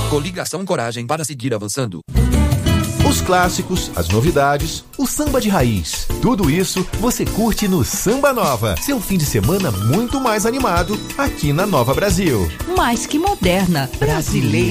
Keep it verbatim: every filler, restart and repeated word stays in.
Coligação Coragem para seguir avançando. Os clássicos, as novidades, o samba de raiz. Tudo isso você curte no Samba Nova. Seu fim de semana muito mais animado aqui na Nova Brasil. Mais que moderna, brasileira.